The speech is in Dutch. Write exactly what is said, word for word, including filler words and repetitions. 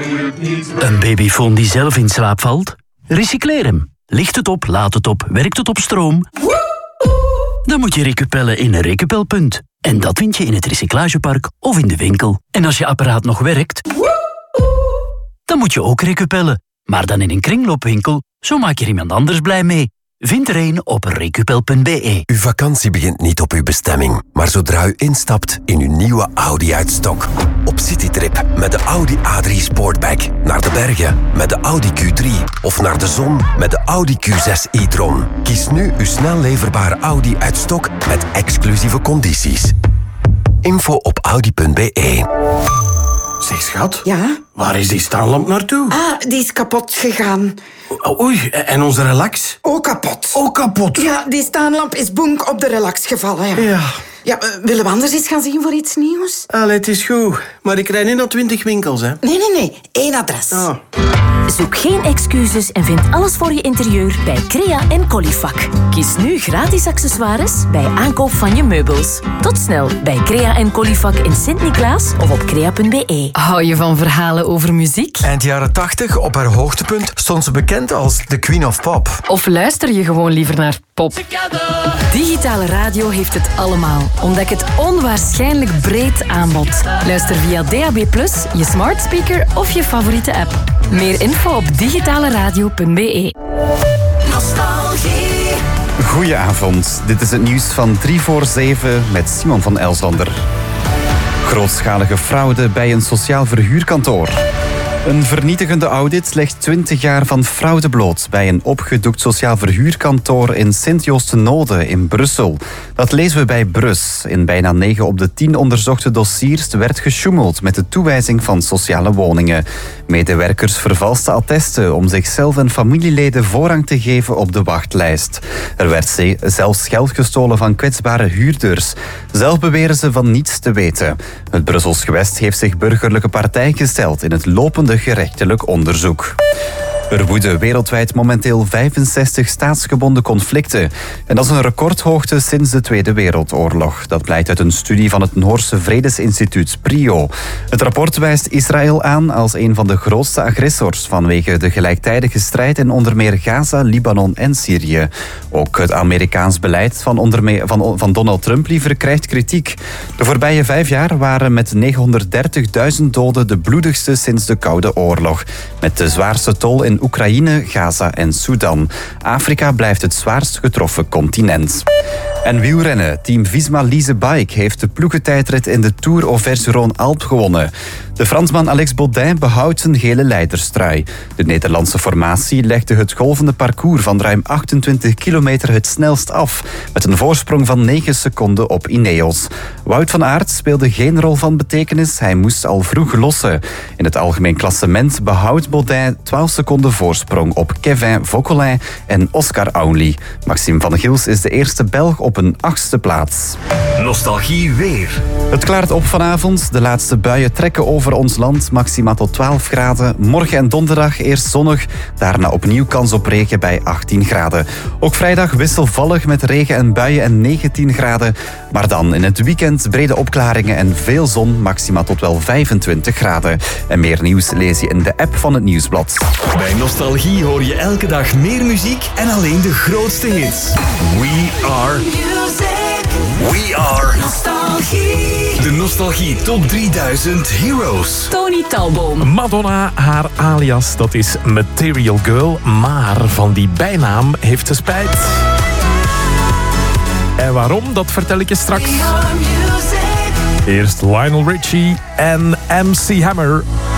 Een babyfoon die zelf in slaap valt? Recycleer hem. Licht het op, laat het op, werkt het op stroom? Dan moet je recupellen in een recupelpunt. En dat vind je in het recyclagepark of in de winkel. En als je apparaat nog werkt, dan moet je ook recupellen. Maar dan in een kringloopwinkel, zo maak je er iemand anders blij mee. Vind er een op recupel punt b e. Uw vakantie begint niet op uw bestemming, maar zodra u instapt in uw nieuwe Audi uit stok. Op citytrip met de Audi A drie Sportback, naar de bergen met de Audi Q drie of naar de zon met de Audi Q zes e-tron. Kies nu uw snel leverbare Audi uit stok met exclusieve condities. Info op audi punt b e. Zeg, schat. Ja? Waar is die staanlamp naartoe? Ah, die is kapot gegaan. O- Oei, en onze relax? Ook kapot. Ook kapot. Ja, die staanlamp is bonk op de relax gevallen. Ja. Ja. Ja, uh, willen we anders eens gaan zien voor iets nieuws? Allee, het is goed. Maar ik rijd niet naar twintig winkels, hè. Nee, nee, nee. Eén adres. Ah. Zoek geen excuses en vind alles voor je interieur bij Crea en Colifac. Kies nu gratis accessoires bij aankoop van je meubels. Tot snel bij Crea en Colifac in Sint-Niklaas of op crea punt b e. Hou je van verhalen over muziek? Eind jaren tachtig, op haar hoogtepunt, stond ze bekend als de Queen of Pop. Of luister je gewoon liever naar pop? Digitale radio heeft het allemaal. Ontdek het onwaarschijnlijk breed aanbod. Luister via D A B plus, je smart speaker of je favoriete app. Meer info op digitaleradio punt b e. Nostalgie. Goedenavond, dit is het nieuws van drie voor zeven met Simon van Elslander. Grootschalige fraude bij een sociaal verhuurkantoor. Een vernietigende audit legt twintig jaar van fraude bloot bij een opgedoekt sociaal verhuurkantoor in Sint-Joostenode in Brussel. Dat lezen we bij Brus. In bijna negen op de tien onderzochte dossiers werd gesjoemeld met de toewijzing van sociale woningen. Medewerkers vervalsten attesten om zichzelf en familieleden voorrang te geven op de wachtlijst. Er werd zelfs geld gestolen van kwetsbare huurders. Zelf beweren ze van niets te weten. Het Brussels gewest heeft zich burgerlijke partij gesteld in het lopende gerechtelijk onderzoek. Er woeden wereldwijd momenteel vijfenzestig staatsgebonden conflicten. En dat is een recordhoogte sinds de Tweede Wereldoorlog. Dat blijkt uit een studie van het Noorse Vredesinstituut PRIO. Het rapport wijst Israël aan als een van de grootste agressors vanwege de gelijktijdige strijd in onder meer Gaza, Libanon en Syrië. Ook het Amerikaans beleid van, onder meer, van, van Donald Trump liever krijgt kritiek. De voorbije vijf jaar waren met negenhonderddertigduizend doden de bloedigste sinds de Koude Oorlog. Met de zwaarste tol in Oekraïne, Gaza en Sudan. Afrika blijft het zwaarst getroffen continent. En wielrennen. Team Visma Lease Bike heeft de ploegentijdrit in de Tour Auvergne-Rhône-Alpes gewonnen. De Fransman Alex Baudin behoudt zijn gele leiderstrui. De Nederlandse formatie legde het golvende parcours van ruim achtentwintig kilometer het snelst af, met een voorsprong van negen seconden op Ineos. Wout van Aert speelde geen rol van betekenis, hij moest al vroeg lossen. In het algemeen klassement behoudt Baudin twaalf seconden voorsprong op Kevin Vauquelin en Oscar Aunli. Maxime van Gils is de eerste Belg op een achtste plaats. Nostalgie weer. Het klaart op vanavond. De laatste buien trekken over ons land. Maxima tot twaalf graden. Morgen en donderdag eerst zonnig. Daarna opnieuw kans op regen bij achttien graden. Ook vrijdag wisselvallig met regen en buien en negentien graden. Maar dan in het weekend brede opklaringen en veel zon. Maxima tot wel vijfentwintig graden. En meer nieuws lees je in de app van het Nieuwsblad. Bij Nostalgie hoor je elke dag meer muziek en alleen de grootste hits. We are... We are... Nostalgie. De Nostalgie Top drieduizend Heroes. Tony Talboom. Madonna, haar alias, dat is Material Girl. Maar van die bijnaam heeft ze spijt. En waarom, dat vertel ik je straks. Eerst Lionel Richie en M C Hammer.